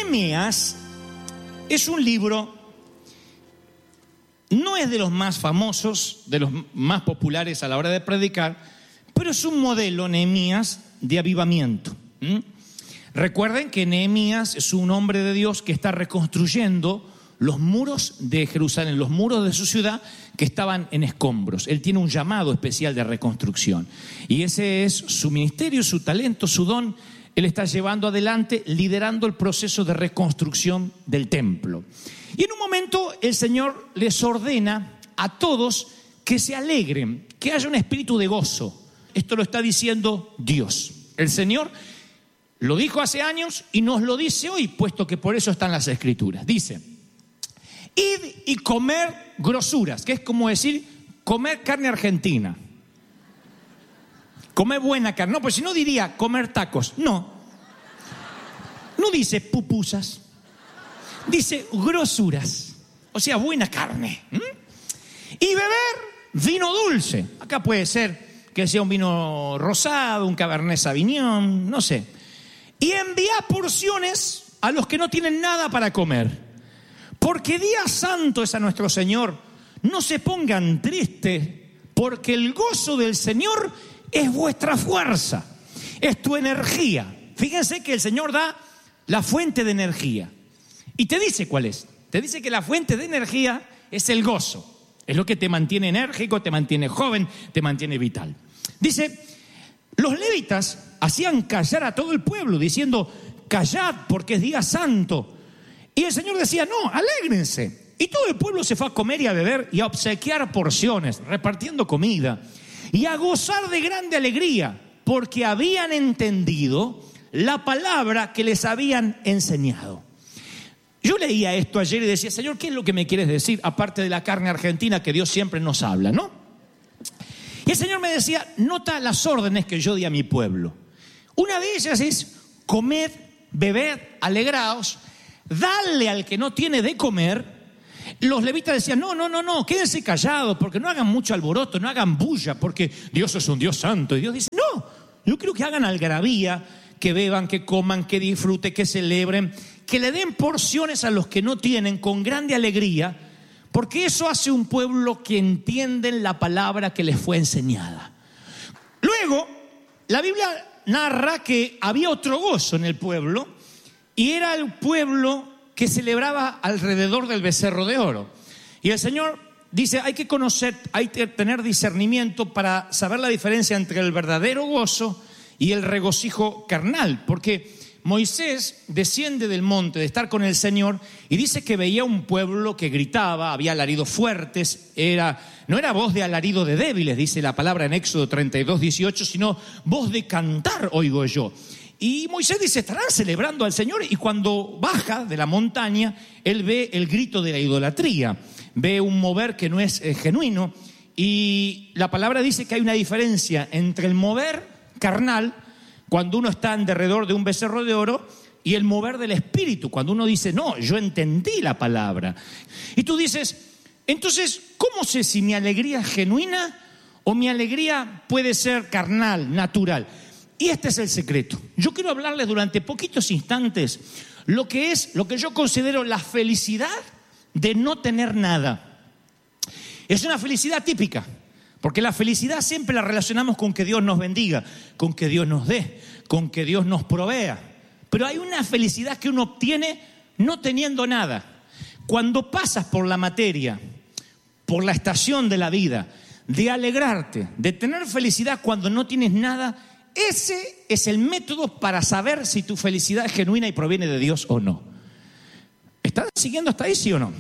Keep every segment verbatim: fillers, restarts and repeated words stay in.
Nehemías es un libro, no es de los más famosos, de los más populares a la hora de predicar, pero es un modelo, Nehemías, de avivamiento. ¿Mm? Recuerden que Nehemías es un hombre de Dios que está reconstruyendo los muros de Jerusalén, los muros de su ciudad que estaban en escombros. Él tiene un llamado especial de reconstrucción. Y ese es su ministerio, su talento, su don. Él está llevando adelante, liderando el proceso de reconstrucción del templo. Y en un momento el Señor les ordena a todos que se alegren, que haya un espíritu de gozo. Esto lo está diciendo Dios. El Señor lo dijo hace años y nos lo dice hoy, puesto que por eso están las Escrituras. Dice: id y comer grosuras, que es como decir comer carne argentina. Comer buena carne. No, pues si no diría comer tacos. No. No dice pupusas. Dice grosuras. O sea, buena carne. ¿Mm? Y beber vino dulce. Acá puede ser que sea un vino rosado, un Cabernet Sauvignon, no sé. Y envía porciones a los que no tienen nada para comer. Porque día santo es a nuestro Señor. No se pongan tristes, porque el gozo del Señor es vuestra fuerza, es tu energía. Fíjense que el Señor da la fuente de energía. Y te dice cuál es. Te dice que la fuente de energía es el gozo. Es lo que te mantiene enérgico, te mantiene joven, te mantiene vital. Dice, los levitas hacían callar a todo el pueblo, diciendo, callad porque es día santo. Y el Señor decía, no, alégrense. Y todo el pueblo se fue a comer y a beber y a obsequiar porciones, repartiendo comida. Y a gozar de grande alegría, porque habían entendido la palabra que les habían enseñado. Yo leía esto ayer y decía, Señor, ¿qué es lo que me quieres decir? Aparte de la carne argentina que Dios siempre nos habla, ¿no? Y el Señor me decía, nota las órdenes que yo di a mi pueblo. Una de ellas es comed, bebed, alegraos, dale al que no tiene de comer. Los levitas decían, no, no, no, no, quédense callados, porque no hagan mucho alboroto, no hagan bulla, porque Dios es un Dios santo. Y Dios dice, no, yo quiero que hagan algarabía, que beban, que coman, que disfruten, que celebren, que le den porciones a los que no tienen con grande alegría, porque eso hace un pueblo que entienden la palabra que les fue enseñada. Luego, la Biblia narra que había otro gozo en el pueblo, y era el pueblo que celebraba alrededor del becerro de oro. Y el Señor dice, hay que conocer, hay que tener discernimiento para saber la diferencia entre el verdadero gozo y el regocijo carnal, porque Moisés desciende del monte de estar con el Señor y dice que veía un pueblo que gritaba, había alaridos fuertes, era, no era voz de alarido de débiles, dice la palabra en Éxodo treinta y dos, dieciocho, sino voz de cantar oigo yo. Y Moisés dice, estarán celebrando al Señor, y cuando baja de la montaña, él ve el grito de la idolatría, ve un mover que no es eh, genuino, y la palabra dice que hay una diferencia entre el mover carnal, cuando uno está en derredor de un becerro de oro, y el mover del espíritu, cuando uno dice, no, yo entendí la palabra. Y tú dices, entonces, ¿cómo sé si mi alegría es genuina o mi alegría puede ser carnal, natural? Y este es el secreto. Yo quiero hablarles durante poquitos instantes lo que es, lo que yo considero la felicidad de no tener nada. Es una felicidad típica. Porque la felicidad siempre la relacionamos con que Dios nos bendiga, con que Dios nos dé, con que Dios nos provea. Pero hay una felicidad que uno obtiene no teniendo nada. Cuando pasas por la materia, por la estación de la vida, de alegrarte, de tener felicidad cuando no tienes nada, ese es el método para saber si tu felicidad es genuina y proviene de Dios o no. ¿Están siguiendo hasta ahí, sí o no?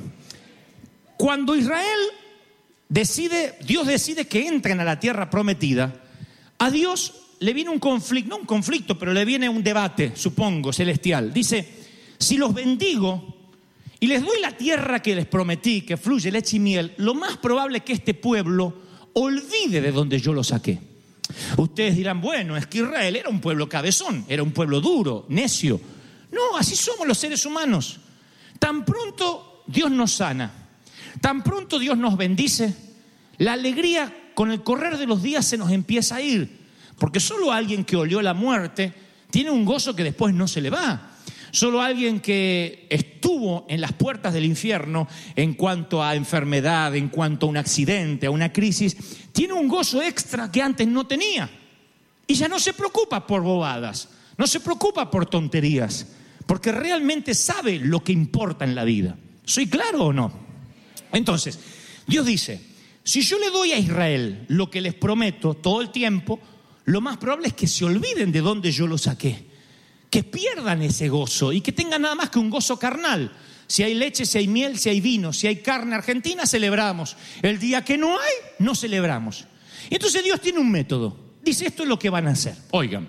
Cuando Israel Decide, Dios decide que entren a la tierra prometida, a Dios le viene un conflicto, no un conflicto, pero le viene un debate, supongo, celestial. Dice, si los bendigo y les doy la tierra que les prometí, que fluye leche y miel, lo más probable es que este pueblo olvide de donde yo lo saqué. Ustedes dirán, bueno, es que Israel era un pueblo cabezón, era un pueblo duro, necio. No, así somos los seres humanos. Tan pronto Dios nos sana, tan pronto Dios nos bendice, la alegría con el correr de los días se nos empieza a ir. Porque solo alguien que olió la muerte tiene un gozo que después no se le va. Solo alguien que estuvo en las puertas del infierno en cuanto a enfermedad, en cuanto a un accidente, a una crisis, tiene un gozo extra que antes no tenía. Y ya no se preocupa por bobadas, no se preocupa por tonterías, porque realmente sabe lo que importa en la vida. ¿Soy claro o no? Entonces, Dios dice, si yo le doy a Israel lo que les prometo todo el tiempo, lo más probable es que se olviden de dónde yo lo saqué. Que pierdan ese gozo y que tengan nada más que un gozo carnal. Si hay leche, si hay miel, si hay vino, si hay carne argentina, celebramos. El día que no hay, no celebramos. Y entonces Dios tiene un método. Dice, esto es lo que van a hacer. Oigan,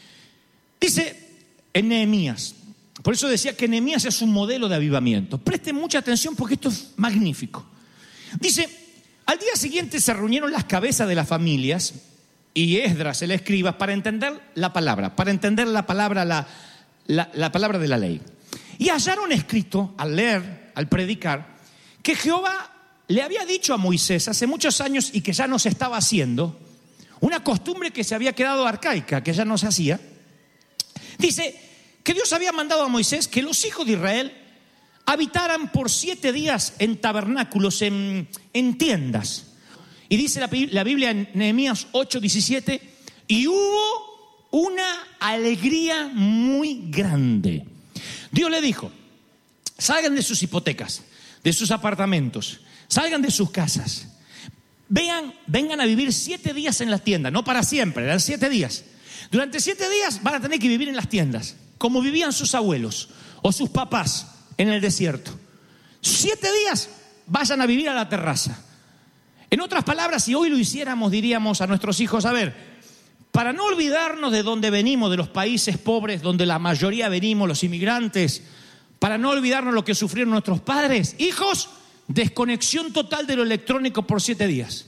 dice en Nehemías, por eso decía que Nehemías es un modelo de avivamiento. Presten mucha atención porque esto es magnífico. Dice, al día siguiente se reunieron las cabezas de las familias y Esdras, el escriba, para entender la palabra, para entender la palabra, la, la, la palabra de la ley. Y hallaron escrito, al leer, al predicar, que Jehová le había dicho a Moisés hace muchos años y que ya no se estaba haciendo, una costumbre que se había quedado arcaica, que ya no se hacía. Dice que Dios había mandado a Moisés que los hijos de Israel habitaran por siete días en tabernáculos, en, en tiendas. Y dice la, la Biblia en Nehemías ocho diecisiete, y hubo una alegría muy grande. Dios le dijo, salgan de sus hipotecas, de sus apartamentos, salgan de sus casas, vean, vengan a vivir siete días en las tiendas, no para siempre, eran siete días. Durante siete días van a tener que vivir en las tiendas, como vivían sus abuelos o sus papás en el desierto. Siete días vayan a vivir a la terraza. En otras palabras, si hoy lo hiciéramos, diríamos a nuestros hijos, a ver, para no olvidarnos de dónde venimos, de los países pobres donde la mayoría venimos, los inmigrantes, para no olvidarnos lo que sufrieron nuestros padres, hijos, desconexión total de lo electrónico por siete días.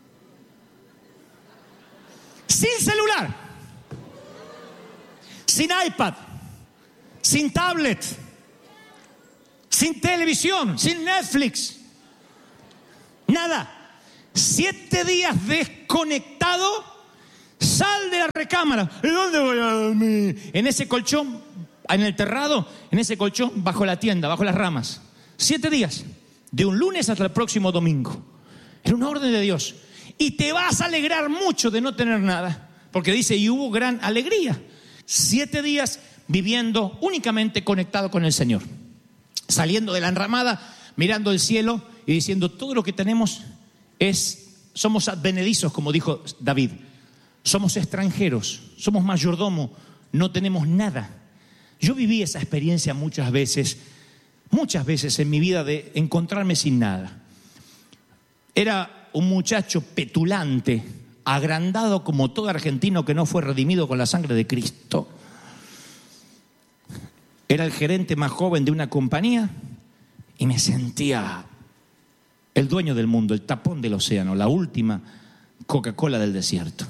Sin celular, sin iPad, sin tablet, sin televisión, sin Netflix, nada. Siete días desconectado, sal de la recámara. ¿Y dónde voy a dormir? En ese colchón, en el terrado, en ese colchón, bajo la tienda, bajo las ramas. Siete días, de un lunes hasta el próximo domingo. Era una orden de Dios. Y te vas a alegrar mucho de no tener nada, porque dice, y hubo gran alegría. Siete días viviendo únicamente conectado con el Señor. Saliendo de la enramada, mirando el cielo y diciendo, todo lo que tenemos es, somos advenedizos, como dijo David. Somos extranjeros, somos mayordomo, no tenemos nada. Yo viví esa experiencia muchas veces, muchas veces en mi vida de encontrarme sin nada. Era un muchacho petulante, agrandado como todo argentino que no fue redimido con la sangre de Cristo. Era el gerente más joven de una compañía y me sentía el dueño del mundo, el tapón del océano, la última Coca-Cola del desierto.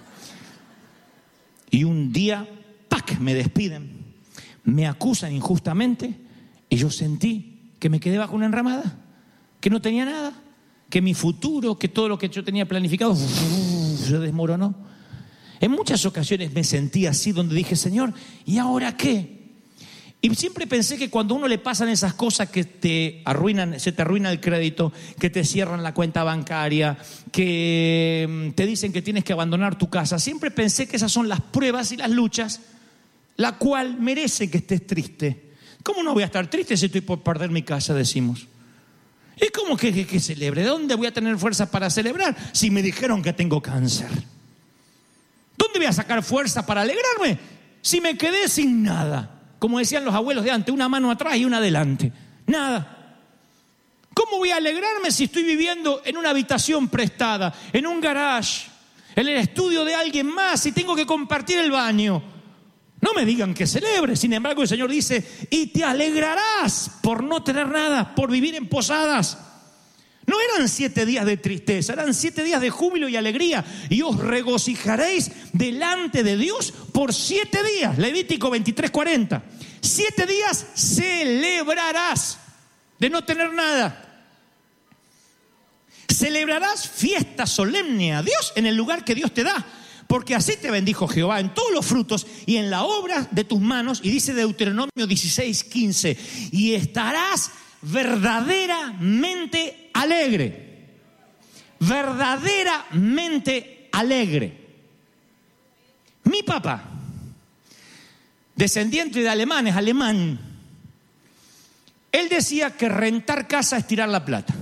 Y un día, ¡pac!, me despiden, me acusan injustamente y yo sentí que me quedé bajo una enramada, que no tenía nada, que mi futuro, que todo lo que yo tenía planificado se desmoronó. En muchas ocasiones me sentí así, donde dije, Señor, ¿y ahora qué? Y siempre pensé que cuando a uno le pasan esas cosas que te arruinan, se te arruina el crédito, que te cierran la cuenta bancaria, que te dicen que tienes que abandonar tu casa, siempre pensé que esas son las pruebas y las luchas, la cual merece que estés triste. ¿Cómo no voy a estar triste si estoy por perder mi casa, decimos? ¿Y cómo que, que, que celebre? ¿De dónde voy a tener fuerza para celebrar si me dijeron que tengo cáncer? ¿Dónde voy a sacar fuerza para alegrarme si me quedé sin nada? Como decían los abuelos de antes, una mano atrás y una adelante. Nada. ¿Cómo voy a alegrarme si estoy viviendo en una habitación prestada, en un garage, en el estudio de alguien más y tengo que compartir el baño? No me digan que celebre. Sin embargo, el Señor dice, y te alegrarás por no tener nada, por vivir en posadas. No eran siete días de tristeza, eran siete días de júbilo y alegría. Y os regocijaréis delante de Dios por siete días. Levítico veintitrés cuarenta. Siete días celebrarás de no tener nada. Celebrarás fiesta solemne a Dios en el lugar que Dios te da. porque así te bendijo Jehová en todos los frutos y en la obra de tus manos. Y dice Deuteronomio dieciséis, quince, y estarás verdaderamente alegre. Verdaderamente alegre. Mi papá, descendiente de alemanes, alemán, él decía que rentar casa es tirar la plata.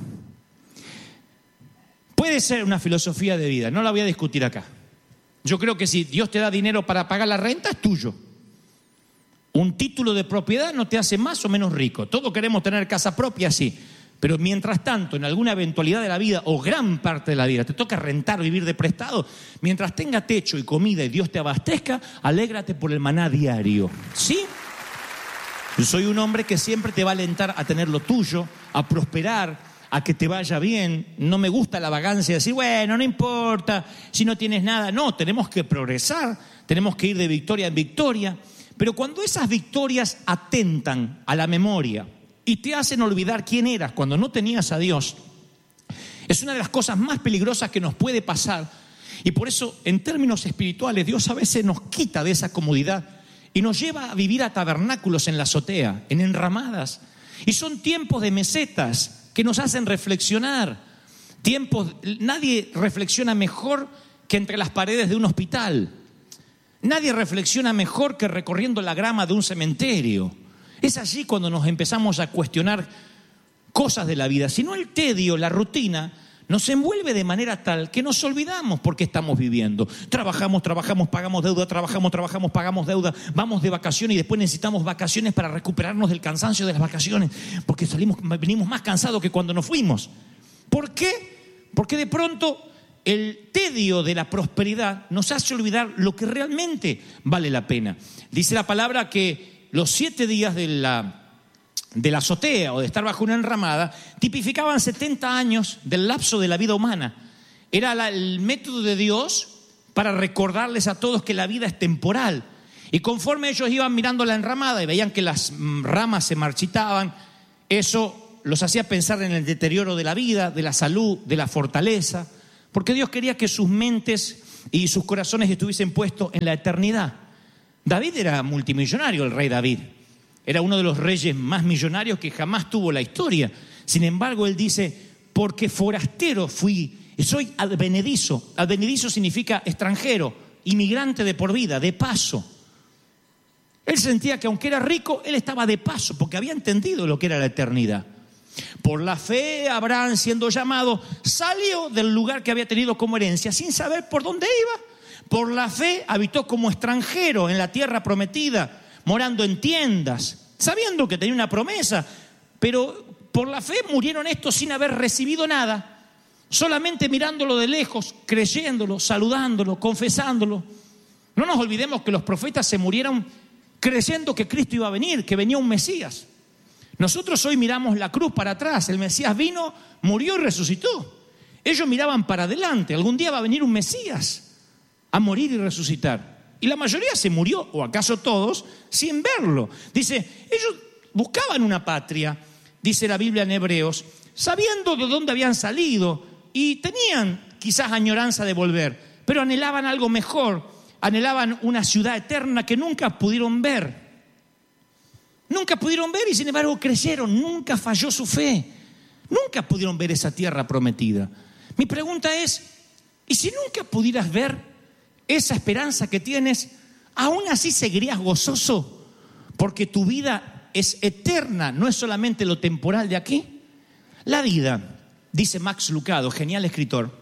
Puede ser una filosofía de vida, no la voy a discutir acá. Yo creo que si Dios te da dinero para pagar la renta, es tuyo. Un título de propiedad no te hace más o menos rico. Todos queremos tener casa propia, sí. Pero mientras tanto, en alguna eventualidad de la vida, o gran parte de la vida, te toca rentar, vivir de prestado, mientras tenga techo y comida y Dios te abastezca, alégrate por el maná diario. ¿Sí? Yo soy un hombre que siempre te va a alentar a tener lo tuyo, a prosperar, a que te vaya bien. No me gusta la vagancia de decir, bueno, no importa si no tienes nada. No, tenemos que progresar, tenemos que ir de victoria en victoria. Pero cuando esas victorias atentan a la memoria y te hacen olvidar quién eras cuando no tenías a Dios, es una de las cosas más peligrosas que nos puede pasar. Y por eso, en términos espirituales, Dios a veces nos quita de esa comodidad y nos lleva a vivir a tabernáculos en la azotea, en enramadas. Y son tiempos de mesetas que nos hacen reflexionar. Tiempos, nadie reflexiona mejor que entre las paredes de un hospital. Nadie reflexiona mejor que recorriendo la grama de un cementerio. Es allí cuando nos empezamos a cuestionar cosas de la vida. Si no, el tedio, la rutina, nos envuelve de manera tal que nos olvidamos por qué estamos viviendo. Trabajamos, trabajamos, pagamos deuda, trabajamos, trabajamos, pagamos deuda, vamos de vacaciones y después necesitamos vacaciones para recuperarnos del cansancio de las vacaciones, porque salimos, venimos más cansados que cuando nos fuimos. ¿Por qué? Porque de pronto el tedio de la prosperidad nos hace olvidar lo que realmente vale la pena. Dice la palabra que los siete días de la... de la azotea o de estar bajo una enramada, tipificaban setenta años del lapso de la vida humana. Era la, el método de Dios para recordarles a todos que la vida es temporal. Y conforme ellos iban mirando la enramada y veían que las ramas se marchitaban, eso los hacía pensar en el deterioro de la vida, de la salud, de la fortaleza, porque Dios quería que sus mentes y sus corazones estuviesen puestos en la eternidad. David era multimillonario, el rey David. Era uno de los reyes más millonarios que jamás tuvo la historia. Sin embargo, él dice, porque forastero fui, soy advenedizo. Advenedizo significa extranjero, inmigrante de por vida, de paso. Él sentía que aunque era rico, él estaba de paso, porque había entendido lo que era la eternidad. Por la fe, Abraham, siendo llamado, salió del lugar que había tenido como herencia, sin saber por dónde iba. Por la fe, habitó como extranjero en la tierra prometida, morando en tiendas, sabiendo que tenía una promesa, pero por la fe murieron estos sin haber recibido nada, solamente mirándolo de lejos, creyéndolo, saludándolo, confesándolo. No nos olvidemos que los profetas se murieron creyendo que Cristo iba a venir, que venía un Mesías. Nosotros hoy miramos la cruz para atrás, el Mesías vino, murió y resucitó. Ellos miraban para adelante, algún día va a venir un Mesías a morir y resucitar. Y la mayoría se murió, o acaso todos, sin verlo. Dice, ellos buscaban una patria, dice la Biblia en Hebreos, sabiendo de dónde habían salido y tenían quizás añoranza de volver, pero anhelaban algo mejor, anhelaban una ciudad eterna que nunca pudieron ver. Nunca pudieron ver y sin embargo creyeron, nunca falló su fe. Nunca pudieron ver esa tierra prometida. Mi pregunta es, ¿y si nunca pudieras ver esa esperanza que tienes, aún así seguirías gozoso? Porque tu vida es eterna, no es solamente lo temporal de aquí. La vida, dice Max Lucado, genial escritor,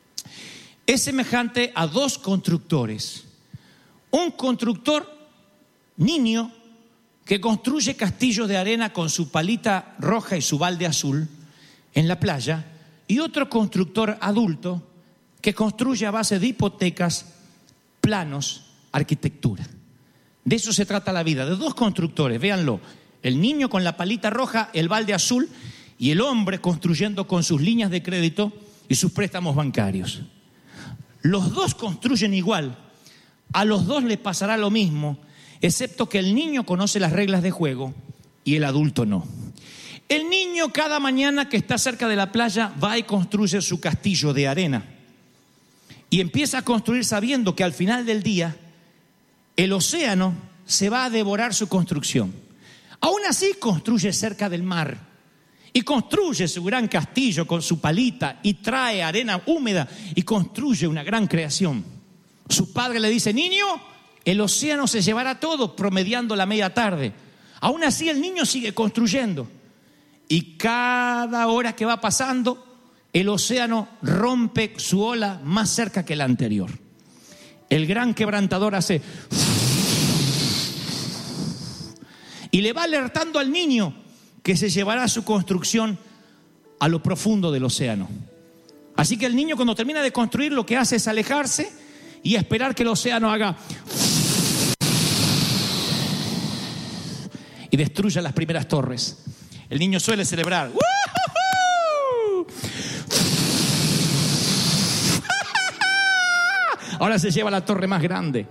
es semejante a dos constructores. Un constructor niño que construye castillos de arena con su palita roja y su balde azul en la playa, y otro constructor adulto que construye a base de hipotecas, planos, arquitectura. De eso se trata la vida, de dos constructores, véanlo, el niño con la palita roja, el balde azul, y el hombre construyendo con sus líneas de crédito y sus préstamos bancarios. Los dos construyen igual, a los dos les pasará lo mismo, excepto que el niño conoce las reglas de juego y el adulto no. El niño cada mañana que está cerca de la playa va y construye su castillo de arena. Y empieza a construir sabiendo que al final del día el océano se va a devorar su construcción. Aún así construye cerca del mar y construye su gran castillo con su palita y trae arena húmeda y construye una gran creación. Su padre le dice: niño, el océano se llevará todo, promediando la media tarde. Aún así el niño sigue construyendo y cada hora que va pasando el océano rompe su ola más cerca que la anterior. El gran quebrantador hace y le va alertando al niño que se llevará su construcción a lo profundo del océano. Así que el niño, cuando termina de construir, lo que hace es alejarse y esperar que el océano haga y destruya las primeras torres. El niño suele celebrar. Ahora se lleva la torre más grande.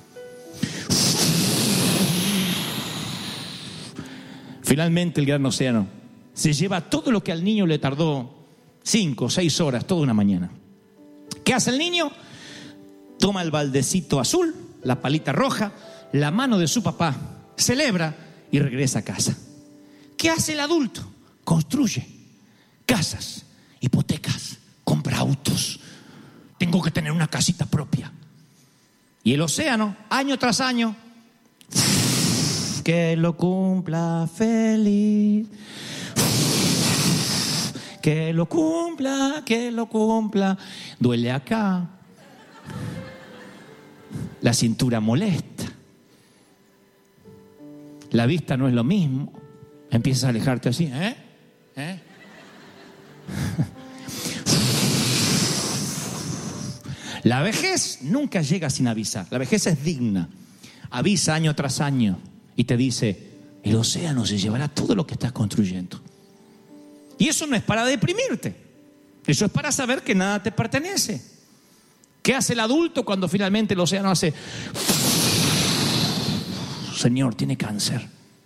Finalmente el gran océano se lleva todo lo que al niño le tardó cinco o seis horas, toda una mañana. ¿Qué hace el niño? Toma el baldecito azul, la palita roja, la mano de su papá, celebra y regresa a casa. ¿Qué hace el adulto? Construye casas, hipotecas, compra autos. Tengo que tener una casita propia. Y el océano, año tras año, que lo cumpla feliz, que lo cumpla, que lo cumpla. Duele acá, la cintura molesta, la vista no es lo mismo. Empiezas a alejarte así, ¿eh? ¿Eh? La vejez nunca llega sin avisar. La vejez es digna. Avisa año tras año y te dice: el océano se llevará todo lo que estás construyendo. Y eso no es para deprimirte. Eso es para saber que nada te pertenece. ¿Qué hace el adulto cuando finalmente el océano hace? Señor, tiene cáncer.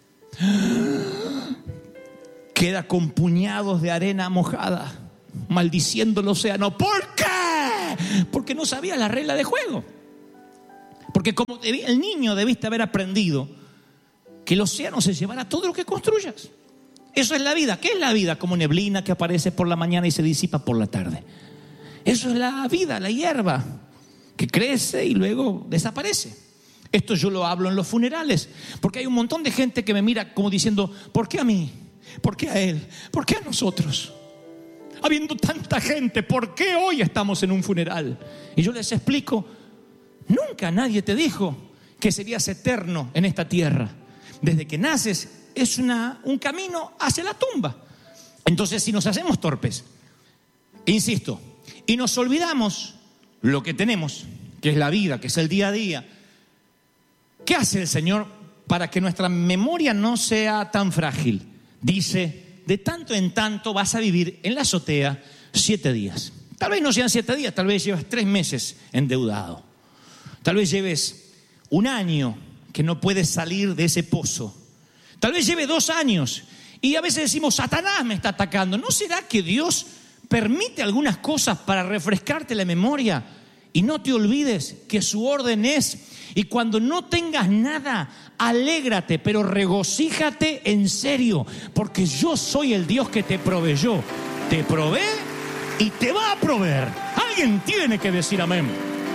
Queda con puñados de arena mojada, maldiciendo el océano. ¿Por qué? Porque no sabía la regla de juego. Porque como el niño debiste haber aprendido que el océano se llevará todo lo que construyas. Eso es la vida. ¿Qué es la vida? Como neblina que aparece por la mañana y se disipa por la tarde. Eso es la vida, la hierba que crece y luego desaparece. Esto yo lo hablo en los funerales, porque hay un montón de gente que me mira como diciendo: ¿por qué a mí? ¿Por qué a él? ¿Por qué a nosotros? Habiendo tanta gente, ¿por qué hoy estamos en un funeral? Y yo les explico: nunca nadie te dijo que serías eterno en esta tierra. Desde que naces es una, un camino hacia la tumba. Entonces, si nos hacemos torpes, insisto, y nos olvidamos lo que tenemos, que es la vida, que es el día a día, ¿qué hace el Señor para que nuestra memoria no sea tan frágil? Dice: de tanto en tanto vas a vivir en la azotea siete días. Tal vez no sean siete días, tal vez llevas tres meses endeudado. Tal vez lleves un año que no puedes salir de ese pozo. Tal vez lleve dos años y a veces decimos: Satanás me está atacando. ¿No será que Dios permite algunas cosas para refrescarte la memoria y no te olvides que su orden es: y cuando no tengas nada, alégrate, pero regocíjate en serio, porque yo soy el Dios que te proveyó, te provee y te va a proveer? Alguien tiene que decir amén.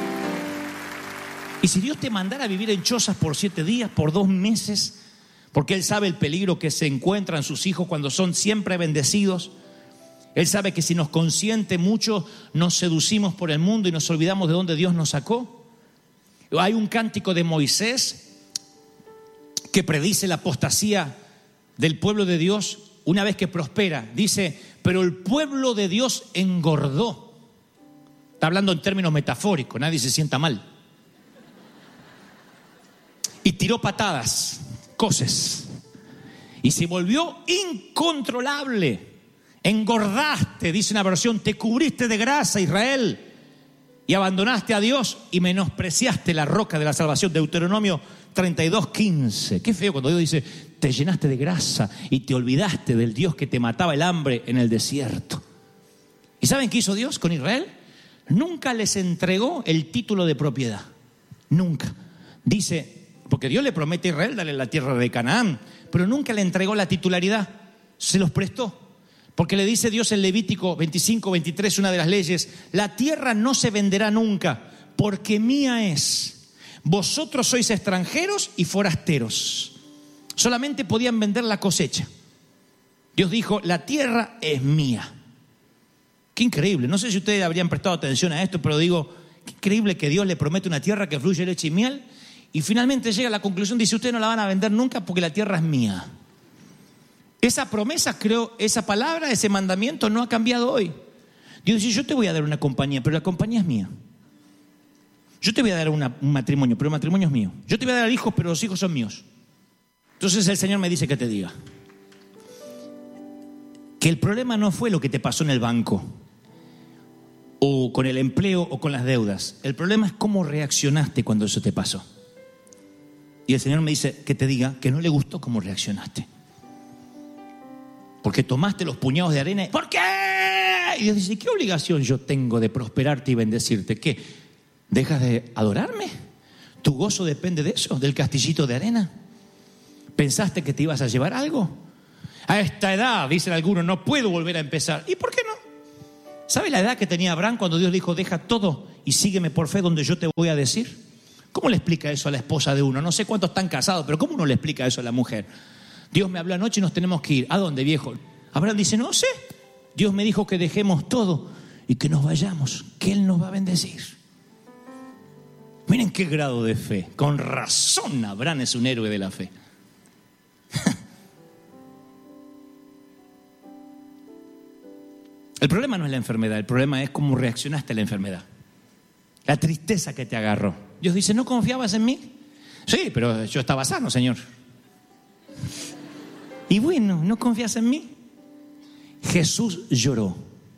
Y si Dios te mandara a vivir en chozas por siete días, por dos meses, porque Él sabe el peligro que se encuentran sus hijos cuando son siempre bendecidos. Él sabe que si nos consiente mucho, nos seducimos por el mundo y nos olvidamos de dónde Dios nos sacó. Hay un cántico de Moisés que predice la apostasía del pueblo de Dios una vez que prospera. Dice: pero el pueblo de Dios engordó. Está hablando en términos metafóricos, nadie se sienta mal. Y tiró patadas, coces, y se volvió incontrolable. Engordaste, dice una versión, te cubriste de grasa, Israel, y abandonaste a Dios y menospreciaste la roca de la salvación. Deuteronomio treinta y dos, quince. Qué feo cuando Dios dice: te llenaste de grasa y te olvidaste del Dios que te mataba el hambre en el desierto. ¿Y saben qué hizo Dios con Israel? nunca les entregó el título de propiedad. Nunca. Dice, porque Dios le promete a Israel darle la tierra de Canaán, pero nunca le entregó la titularidad. Se los prestó. Porque le dice Dios en Levítico veinticinco, veintitrés, una de las leyes: la tierra no se venderá nunca, porque mía es. Vosotros sois extranjeros y forasteros. Solamente podían vender la cosecha. Dios dijo, la tierra es mía. Qué increíble. No sé si ustedes habrían prestado atención a esto, pero digo, qué increíble que Dios le promete una tierra que fluye leche y miel, y finalmente llega a la conclusión, dice, ustedes no la van a vender nunca porque la tierra es mía. Esa promesa, creo, esa palabra, ese mandamiento no ha cambiado hoy. Dios dice, yo te voy a dar una compañía, pero la compañía es mía. Yo te voy a dar una, un matrimonio, pero el matrimonio es mío. Yo te voy a dar hijos, pero los hijos son míos. Entonces el Señor me dice que te diga que el problema no fue lo que te pasó en el banco, o con el empleo, o con las deudas. El problema es cómo reaccionaste cuando eso te pasó. Y el Señor me dice que te diga que no le gustó cómo reaccionaste. Porque tomaste los puñados de arena. ¿Por qué? Y Dios dice, ¿qué obligación yo tengo de prosperarte y bendecirte? ¿Qué? ¿Dejas de adorarme? ¿Tu gozo depende de eso? ¿Del castillito de arena? ¿Pensaste que te ibas a llevar algo? A esta edad, dicen algunos, no puedo volver a empezar. ¿Y por qué no? ¿Sabe la edad que tenía Abraham cuando Dios le dijo, deja todo y sígueme por fe donde yo te voy a decir? ¿Cómo le explica eso a la esposa de uno? No sé cuántos están casados, pero ¿cómo uno le explica eso a la mujer? Dios me habló anoche y nos tenemos que ir. ¿A dónde, viejo? Abraham dice, no sé. Dios me dijo que dejemos todo y que nos vayamos, que Él nos va a bendecir. Miren qué grado de fe. Con razón Abraham es un héroe de la fe. El problema no es la enfermedad, el problema es cómo reaccionaste a la enfermedad. La tristeza que te agarró. Dios dice, ¿no confiabas en mí? Sí, pero yo estaba sano, Señor. Y bueno, ¿no confías en mí? Jesús lloró.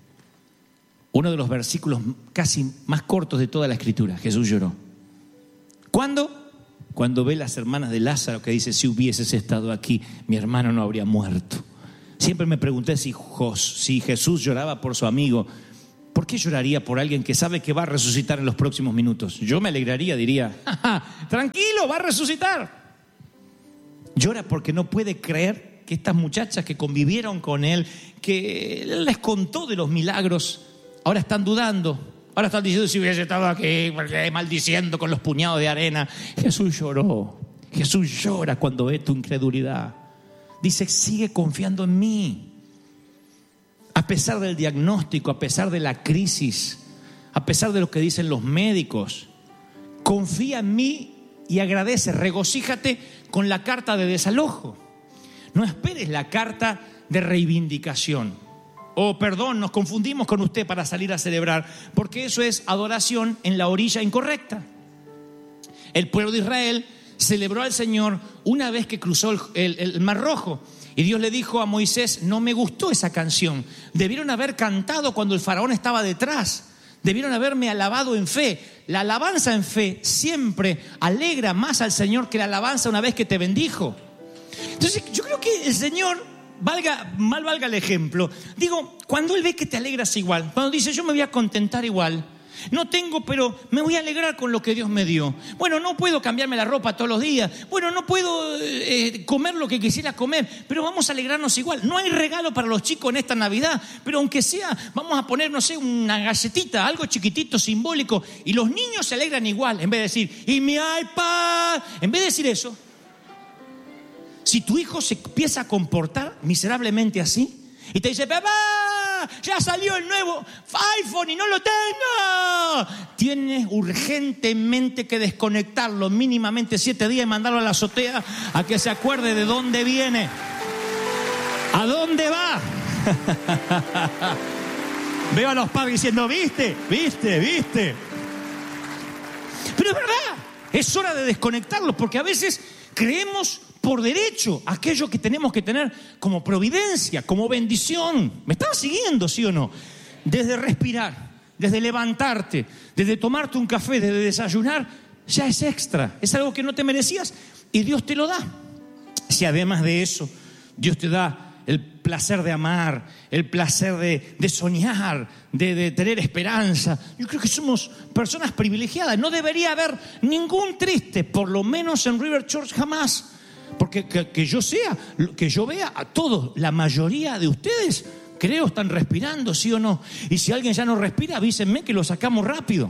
Uno de los versículos casi más cortos de toda la Escritura. Jesús lloró. ¿Cuándo? Cuando ve las hermanas de Lázaro que dice, si hubieses estado aquí, mi hermano no habría muerto. Siempre me pregunté si, si Jesús lloraba por su amigo, ¿por qué lloraría por alguien que sabe que va a resucitar en los próximos minutos? Yo me alegraría, diría, ¡ja, ja, tranquilo, va a resucitar! Llora porque no puede creer que estas muchachas que convivieron con él, que él les contó de los milagros, ahora están dudando. Ahora están diciendo, si hubiese estado aquí, porque maldiciendo con los puñados de arena. Jesús lloró. Jesús llora cuando ve tu incredulidad. Dice, sigue confiando en mí. A pesar del diagnóstico, a pesar de la crisis, a pesar de lo que dicen los médicos, confía en mí y agradece, regocíjate con la carta de desalojo. No esperes la carta de reivindicación. O perdón, nos confundimos con usted para salir a celebrar, porque eso es adoración en la orilla incorrecta. El pueblo de Israel celebró al Señor una vez que cruzó el, el, el Mar Rojo. Y Dios le dijo a Moisés, no me gustó esa canción. Debieron haber cantado cuando el faraón estaba detrás. Debieron haberme alabado en fe. La alabanza en fe siempre alegra más al Señor que la alabanza una vez que te bendijo. Entonces yo creo que el Señor, valga, mal valga el ejemplo, digo, cuando Él ve que te alegras igual, cuando dice yo me voy a contentar igual, no tengo, pero me voy a alegrar con lo que Dios me dio. Bueno, no puedo cambiarme la ropa todos los días. Bueno, no puedo eh, comer lo que quisiera comer, pero vamos a alegrarnos igual. No hay regalo para los chicos en esta Navidad, pero aunque sea, vamos a poner, no sé, una galletita, algo chiquitito, simbólico, y los niños se alegran igual. En vez de decir, y mi iPad, en vez de decir eso, si tu hijo se empieza a comportar miserablemente así y te dice, papá, ya salió el nuevo iPhone y no lo tengo, tienes urgentemente que desconectarlo mínimamente siete días y mandarlo a la azotea a que se acuerde de dónde viene, a dónde va. Veo a los padres diciendo, viste, viste, viste. Pero es verdad, es hora de desconectarlos, porque a veces creemos por derecho aquello que tenemos que tener como providencia, como bendición. ¿Me estás siguiendo, sí o no? Desde respirar, desde levantarte, desde tomarte un café, desde desayunar, ya es extra. Es algo que no te merecías y Dios te lo da. Si además de eso Dios te da el placer de amar, el placer de, de soñar, de, de tener esperanza. Yo creo que somos personas privilegiadas. No debería haber ningún triste, por lo menos en River Church jamás. Porque que, que yo sea, que yo vea a todos, la mayoría de ustedes, creo, están respirando, ¿sí o no? Y si alguien ya no respira, avísenme que lo sacamos rápido.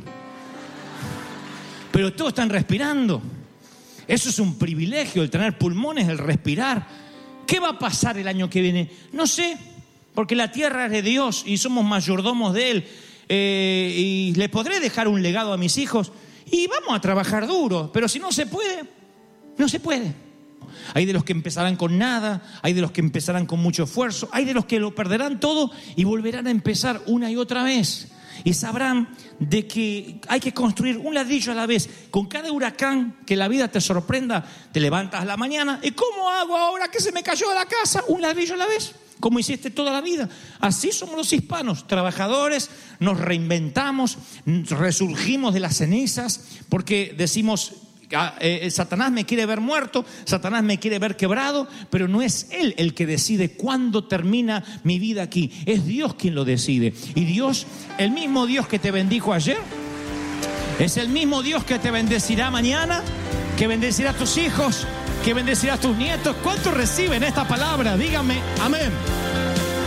Pero todos están respirando. Eso es un privilegio, el tener pulmones, el respirar. ¿Qué va a pasar el año que viene? No sé, porque la tierra es de Dios y somos mayordomos de Él. Eh, y le podré dejar un legado a mis hijos y vamos a trabajar duro. Pero si no se puede, no se puede. Hay de los que empezarán con nada, hay de los que empezarán con mucho esfuerzo, hay de los que lo perderán todo y volverán a empezar una y otra vez. Y sabrán de que hay que construir un ladrillo a la vez. Con cada huracán que la vida te sorprenda, te levantas a la mañana. ¿Y cómo hago ahora que se me cayó la casa? Un ladrillo a la vez, como hiciste toda la vida. Así somos los hispanos, trabajadores, nos reinventamos, resurgimos de las cenizas, porque decimos... Eh, Satanás me quiere ver muerto, Satanás me quiere ver quebrado, pero no es él el que decide cuándo termina mi vida aquí, es Dios quien lo decide. Y Dios, el mismo Dios que te bendijo ayer, es el mismo Dios que te bendecirá mañana, que bendecirá a tus hijos, que bendecirá a tus nietos. ¿Cuántos reciben esta palabra? Díganme amén.